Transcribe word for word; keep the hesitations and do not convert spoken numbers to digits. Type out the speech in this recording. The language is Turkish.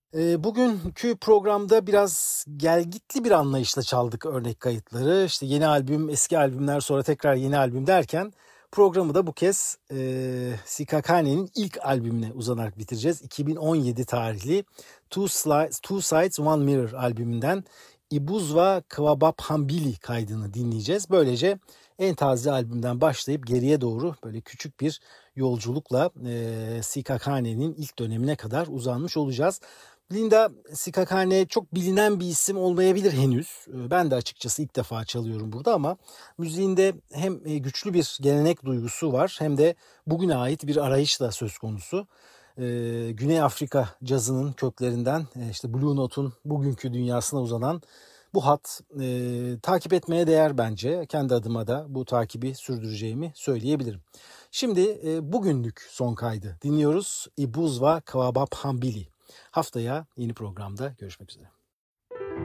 Eee, bugünkü programda biraz gelgitli bir anlayışla çaldık örnek kayıtları. İşte yeni albüm, eski albümler, sonra tekrar yeni albüm derken programı da bu kez eee Sika Kane'nin ilk albümüne uzanarak bitireceğiz. iki bin on yedi tarihli Two, Slides, Two Sides One Mirror albümünden Ibuzwa Kawabapambili kaydını dinleyeceğiz. Böylece en taze albümden başlayıp geriye doğru böyle küçük bir yolculukla eee Sika Kane'nin ilk dönemine kadar uzanmış olacağız. Linda Sikakane çok bilinen bir isim olmayabilir henüz. Ben de açıkçası ilk defa çalıyorum burada ama müziğinde hem güçlü bir gelenek duygusu var hem de bugüne ait bir arayış da söz konusu. Ee, Güney Afrika cazının köklerinden işte Blue Note'un bugünkü dünyasına uzanan bu hat e, takip etmeye değer bence. Kendi adıma da bu takibi sürdüreceğimi söyleyebilirim. Şimdi e, bugünlük son kaydı dinliyoruz. Ibuzwa Kawabapambili. Haftaya yeni programda görüşmek üzere.